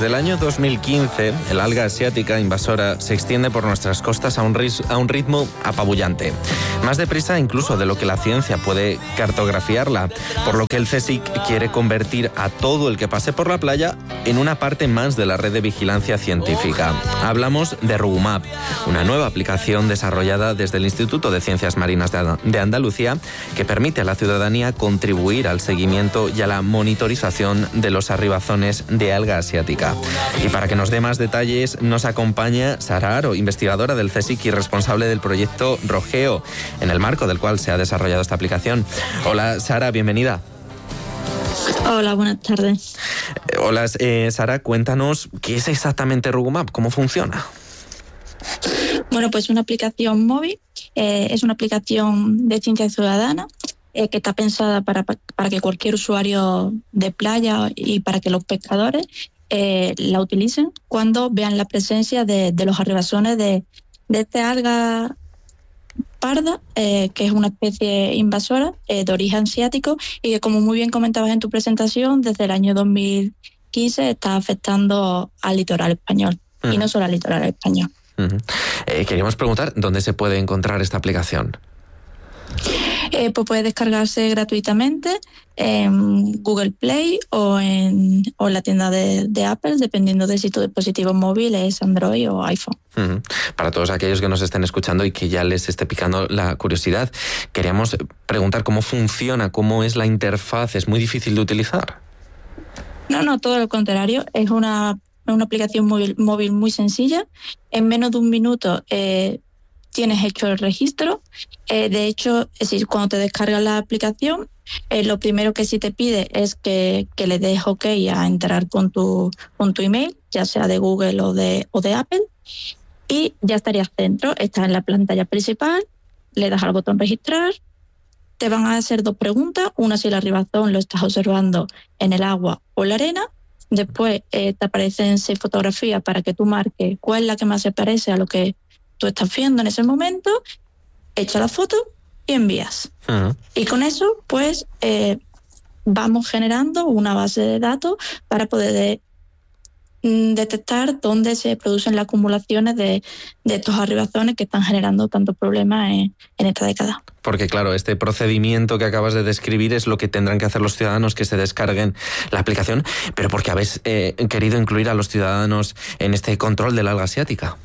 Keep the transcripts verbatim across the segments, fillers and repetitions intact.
Desde el año dos mil quince, el alga asiática invasora se extiende por nuestras costas a un, ris- a un ritmo apabullante. Más deprisa incluso de lo que la ciencia puede cartografiarla, por lo que el CSIC quiere convertir a todo el que pase por la playa en una parte más de la red de vigilancia científica. Hablamos de RUMAP, una nueva aplicación desarrollada desde el Instituto de Ciencias Marinas de Andalucía que permite a la ciudadanía contribuir al seguimiento y a la monitorización de los arribazones de alga asiática. Y para que nos dé más detalles nos acompaña Sara Haro, investigadora del CSIC y responsable del proyecto Rogeo, en el marco del cual se ha desarrollado esta aplicación. Hola Sara, bienvenida. Hola, buenas tardes. Hola eh, Sara, cuéntanos qué es exactamente RUMAP, cómo funciona. Bueno, pues una aplicación móvil, eh, es una aplicación de ciencia ciudadana eh, que está pensada para, para que cualquier usuario de playa y para que los pescadores eh, la utilicen cuando vean la presencia de, de los arribazones de, de este alga parda, eh, que es una especie invasora eh, de origen asiático y que, como muy bien comentabas en tu presentación, desde el año dos mil quince está afectando al litoral español, uh-huh. y no solo al litoral español. Uh-huh. Eh, queríamos preguntar, ¿dónde se puede encontrar esta aplicación? Eh, pues puede descargarse gratuitamente en Google Play o en, o en la tienda de, de Apple, dependiendo de si tu dispositivo móvil es Android o iPhone. Uh-huh. Para todos aquellos que nos estén escuchando y que ya les esté picando la curiosidad, queríamos preguntar cómo funciona, cómo es la interfaz. ¿Es muy difícil de utilizar? No, no, todo lo contrario. Es una, una aplicación móvil, móvil muy sencilla. En menos de un minuto eh, tienes hecho el registro. Eh, de hecho, es decir, cuando te descargas la aplicación, eh, lo primero que sí te pide es que, que le des OK a entrar con tu, con tu email, ya sea de Google o de, o de Apple, y ya estarías dentro. Estás en la pantalla principal, le das al botón registrar, te van a hacer dos preguntas, una si el arribazón lo estás observando en el agua o la arena. Después eh, te aparecen seis fotografías para que tú marques cuál es la que más se parece a lo que tú estás viendo en ese momento, echa la foto y envías. Uh-huh. Y con eso, pues, eh, vamos generando una base de datos para poder de, mm, detectar dónde se producen las acumulaciones de, de estos arribazones que están generando tantos problemas en, en esta década. Porque claro, este procedimiento que acabas de describir es lo que tendrán que hacer los ciudadanos que se descarguen la aplicación, pero porque habéis eh, querido incluir a los ciudadanos en este control del alga asiática.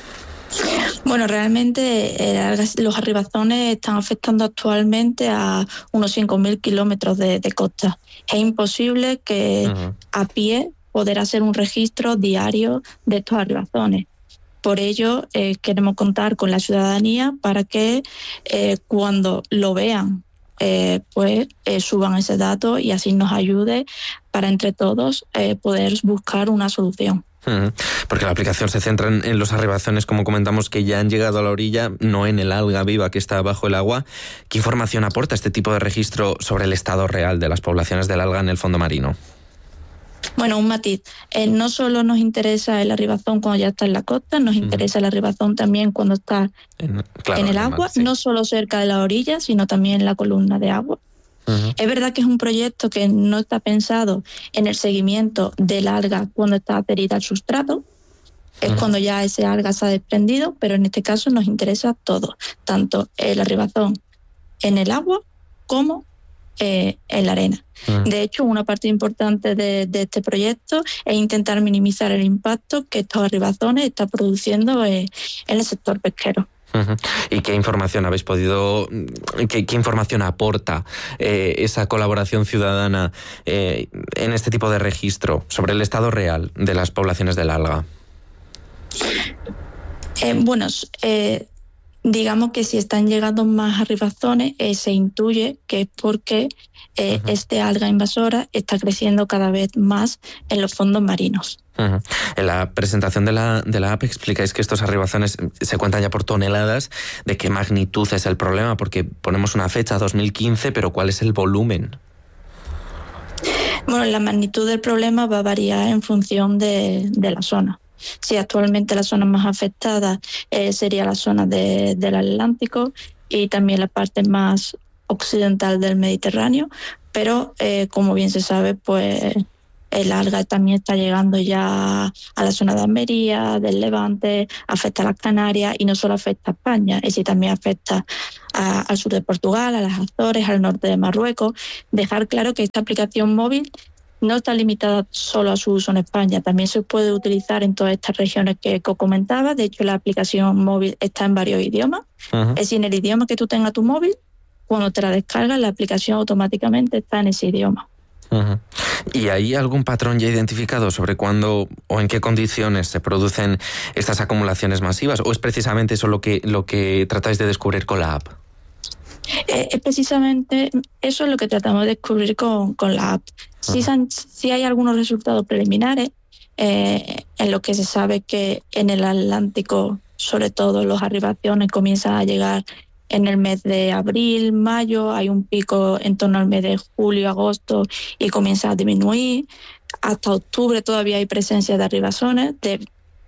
Bueno, realmente eh, los arribazones están afectando actualmente a unos cinco mil kilómetros de, de costa. Es imposible que uh-huh. a pie poder hacer un registro diario de estos arribazones. Por ello, eh, queremos contar con la ciudadanía para que eh, cuando lo vean, eh, pues eh, suban ese dato y así nos ayude para entre todos eh, poder buscar una solución. Porque la aplicación se centra en, en los arribazones, como comentamos, que ya han llegado a la orilla, no en el alga viva que está bajo el agua. ¿Qué información aporta este tipo de registro sobre el estado real de las poblaciones del alga en el fondo marino? Bueno, un matiz. Eh, no solo nos interesa el arribazón cuando ya está en la costa, nos interesa uh-huh. el arribazón también cuando está en, claro, en el agua, mar, sí. no solo cerca de la orilla, sino también en la columna de agua. Uh-huh. Es verdad que es un proyecto que no está pensado en el seguimiento del alga cuando está adherida al sustrato, es uh-huh. cuando ya ese alga se ha desprendido, pero en este caso nos interesa todo, tanto el arribazón en el agua como eh, en la arena. Uh-huh. De hecho, una parte importante de, de este proyecto es intentar minimizar el impacto que estos arribazones están produciendo eh, en el sector pesquero. Uh-huh. ¿Y qué información habéis podido, qué, qué información aporta eh, esa colaboración ciudadana eh, en este tipo de registro sobre el estado real de las poblaciones del alga? Eh, bueno, eh, digamos que si están llegando más arribazones, eh, se intuye que es porque eh, uh-huh. este alga invasora está creciendo cada vez más en los fondos marinos. Uh-huh. En la presentación de la, de la app explicáis que estos arribazones se cuentan ya por toneladas. ¿De qué magnitud es el problema? Porque ponemos una fecha, dos mil quince, pero ¿cuál es el volumen? Bueno, la magnitud del problema va a variar en función de, de la zona. Sí, actualmente la zona más afectada eh, sería la zona de, del Atlántico y también la parte más occidental del Mediterráneo, pero eh, como bien se sabe, pues el alga también está llegando ya a la zona de Almería, del Levante, afecta a las Canarias y no solo afecta a España, es decir, también afecta a, al sur de Portugal, a las Azores, al norte de Marruecos. Dejar claro que esta aplicación móvil no está limitada solo a su uso en España, también se puede utilizar en todas estas regiones que comentaba. De hecho, la aplicación móvil está en varios idiomas. Uh-huh. Es decir, en el idioma que tú tengas tu móvil, cuando te la descargas, la aplicación automáticamente está en ese idioma. Uh-huh. ¿Y hay algún patrón ya identificado sobre cuándo o en qué condiciones se producen estas acumulaciones masivas? ¿O es precisamente eso lo que, lo que tratáis de descubrir con la app? Eh, es precisamente eso es lo que tratamos de descubrir con, con la app. Sí, uh-huh. sí hay algunos resultados preliminares eh, en los que se sabe que en el Atlántico, sobre todo, las arribaciones comienzan a llegar en el mes de abril, mayo, hay un pico en torno al mes de julio, agosto y comienza a disminuir. Hasta octubre todavía hay presencia de arribaciones. De...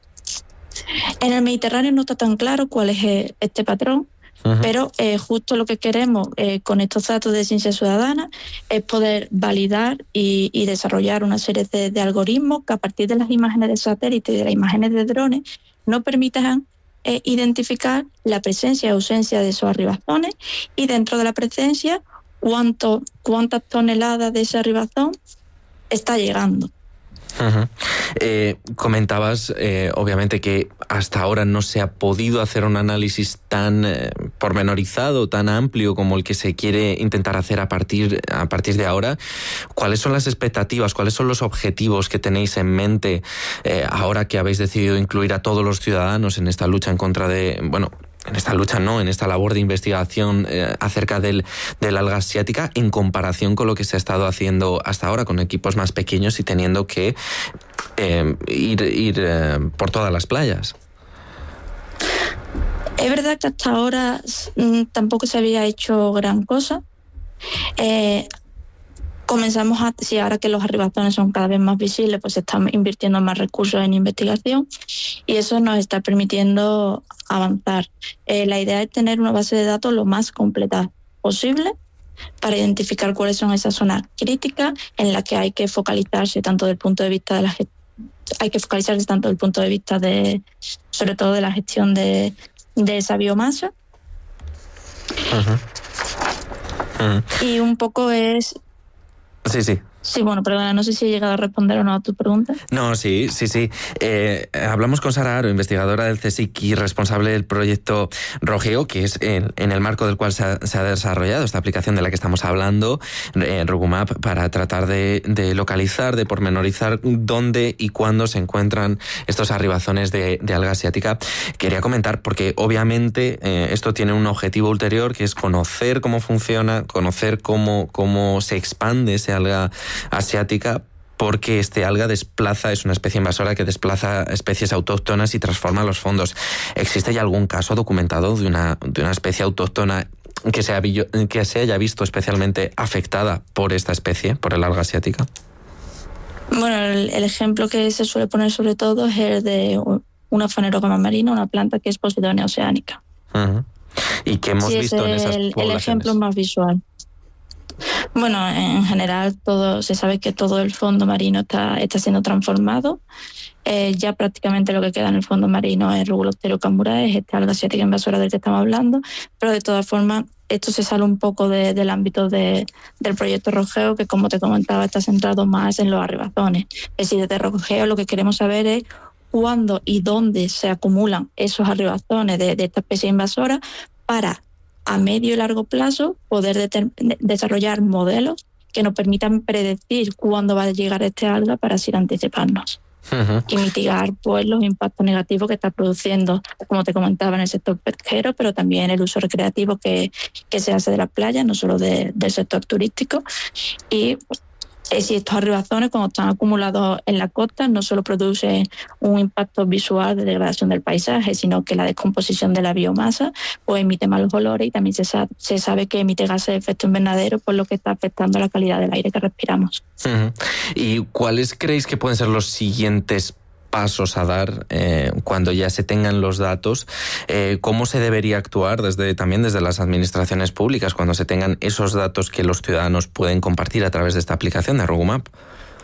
En el Mediterráneo no está tan claro cuál es este patrón. Uh-huh. Pero eh, justo lo que queremos eh, con estos datos de ciencia ciudadana es poder validar y, y desarrollar una serie de, de algoritmos que a partir de las imágenes de satélite y de las imágenes de drones nos permitan eh, identificar la presencia o ausencia de esos arribazones y dentro de la presencia cuánto, cuántas toneladas de ese arribazón está llegando. Uh-huh. Eh, comentabas, eh, obviamente, que hasta ahora no se ha podido hacer un análisis tan eh, pormenorizado, tan amplio como el que se quiere intentar hacer a partir, a partir de ahora. ¿Cuáles son las expectativas, cuáles son los objetivos que tenéis en mente eh, ahora que habéis decidido incluir a todos los ciudadanos en esta lucha en contra de, bueno, en esta lucha no, en esta labor de investigación eh, acerca del, del alga asiática en comparación con lo que se ha estado haciendo hasta ahora con equipos más pequeños y teniendo que eh, ir, ir eh, por todas las playas? Es verdad que hasta ahora mm, tampoco se había hecho gran cosa. Eh, Comenzamos a, si ahora que los arribazones son cada vez más visibles, pues se están invirtiendo más recursos en investigación y eso nos está permitiendo avanzar. Eh, la idea es tener una base de datos lo más completa posible para identificar cuáles son esas zonas críticas en las que hay que focalizarse tanto desde el punto de vista de la hay que focalizarse tanto desde el punto de vista de, sobre todo de la gestión de, de esa biomasa. Uh-huh. Uh-huh. Y un poco es Sí, sí. Sí, bueno, perdona, no sé si he llegado a responder o no a tu pregunta. No, sí, sí, sí. Eh, hablamos con Sara Haro, investigadora del CSIC y responsable del proyecto Rogeo, que es en, en el marco del cual se ha, se ha desarrollado esta aplicación de la que estamos hablando, eh, RuguMap, para tratar de, de localizar, de pormenorizar dónde y cuándo se encuentran estos arribazones de, de alga asiática. Quería comentar, porque obviamente eh, esto tiene un objetivo ulterior, que es conocer cómo funciona, conocer cómo, cómo se expande ese alga asiática, porque este alga desplaza, es una especie invasora que desplaza especies autóctonas y transforma los fondos. ¿Existe ya algún caso documentado de una, de una especie autóctona que se, ha, que se haya visto especialmente afectada por esta especie, por el alga asiática? Bueno, el, el ejemplo que se suele poner sobre todo es el de una fanerogama marina, una planta que es Posidonia oceanica. Uh-huh. ¿Y qué hemos sí, visto es en esas el, poblaciones? El ejemplo más visual. Bueno, en general todo se sabe que todo el fondo marino está, está siendo transformado. Eh, ya prácticamente lo que queda en el fondo marino es Rugulostero camburae, este alga asiática invasora del que estamos hablando, pero de todas formas esto se sale un poco de, del ámbito de, del proyecto Rogeo, que como te comentaba está centrado más en los arribazones. Es decir, desde Rogeo lo que queremos saber es cuándo y dónde se acumulan esos arribazones de, de esta especie invasora para a medio y largo plazo poder deter- desarrollar modelos que nos permitan predecir cuándo va a llegar este alga para así anticiparnos. Uh-huh. Y mitigar pues los impactos negativos que está produciendo, como te comentaba, en el sector pesquero, pero también el uso recreativo que, que se hace de las playas, no solo de, del sector turístico. Y pues, si estos arribazones, cuando están acumulados en la costa, no solo producen un impacto visual de degradación del paisaje, sino que la descomposición de la biomasa pues emite malos olores y también se sabe, se sabe que emite gases de efecto invernadero, por lo que está afectando la calidad del aire que respiramos. Uh-huh. ¿Y cuáles creéis que pueden ser los siguientes pasos a dar eh, cuando ya se tengan los datos? Eh, ¿Cómo se debería actuar desde también desde las administraciones públicas cuando se tengan esos datos que los ciudadanos pueden compartir a través de esta aplicación de RuguMap?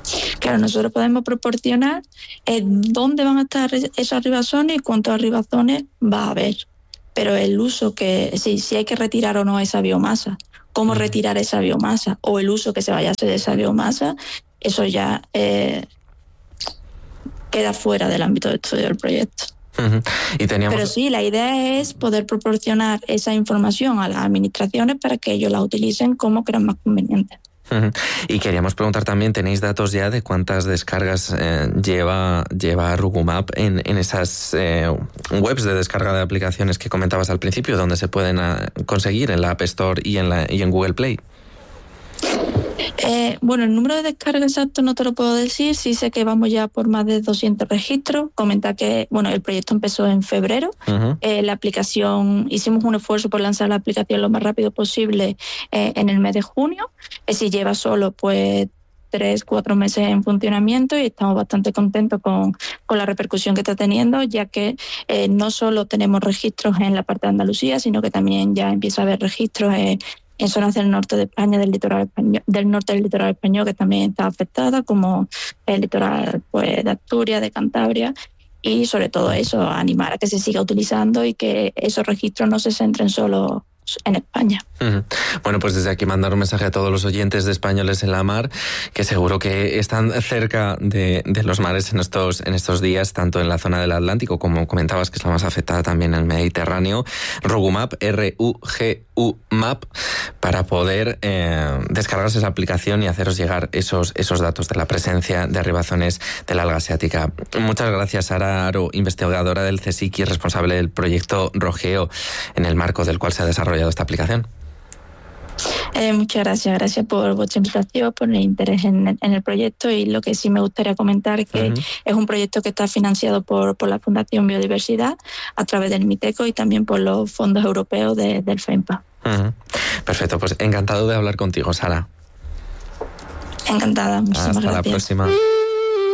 Claro, nosotros podemos proporcionar eh, dónde van a estar esos ribazones y cuántos ribazones va a haber. Pero el uso que, si, si hay que retirar o no esa biomasa, cómo retirar esa biomasa o el uso que se vaya a hacer de esa biomasa, eso ya eh, queda fuera del ámbito de estudio del proyecto. Uh-huh. Y teníamos... Pero sí, la idea es poder proporcionar esa información a las administraciones para que ellos la utilicen como crean más conveniente. Uh-huh. Y queríamos preguntar también, ¿tenéis datos ya de cuántas descargas eh, lleva, lleva Rugumap en, en esas eh, webs de descarga de aplicaciones que comentabas al principio, donde se pueden a, conseguir en la App Store y en, la, y en Google Play? Eh, bueno, el número de descargas exacto no te lo puedo decir, sí sé que vamos ya por más de doscientos registros. Comenta que, bueno, el proyecto empezó en febrero, uh-huh. eh, la aplicación, hicimos un esfuerzo por lanzar la aplicación lo más rápido posible eh, en el mes de junio, eh, si lleva solo pues tres, cuatro meses en funcionamiento y estamos bastante contentos con, con la repercusión que está teniendo, ya que eh, no solo tenemos registros en la parte de Andalucía, sino que también ya empieza a haber registros en en zonas del norte de España, del litoral español, del norte del litoral español, que también está afectada, como el litoral pues, de Asturias, de Cantabria, y sobre todo eso, animar a que se siga utilizando y que esos registros no se centren solo en España. Uh-huh. Bueno, pues desde aquí mandar un mensaje a todos los oyentes de Españoles en la Mar, que seguro que están cerca de, de los mares en estos, en estos días, tanto en la zona del Atlántico, como comentabas, que es la más afectada también en el Mediterráneo. Rugumap, R U G U Map, para poder eh, descargarse esa aplicación y haceros llegar esos, esos datos de la presencia de arribazones de la alga asiática. Muchas gracias, Sara Aro, investigadora del CSIC y responsable del proyecto Rogeo, en el marco del cual se ha desarrollado esta aplicación. Eh, muchas gracias, gracias por vuestra invitación, por el interés en, en el proyecto, y lo que sí me gustaría comentar es que uh-huh. es un proyecto que está financiado por, por la Fundación Biodiversidad a través del MITECO y también por los fondos europeos de, del FEMPA. Uh-huh. Perfecto, pues encantado de hablar contigo, Sara. Encantada, muchísimas Hasta gracias. Hasta la próxima.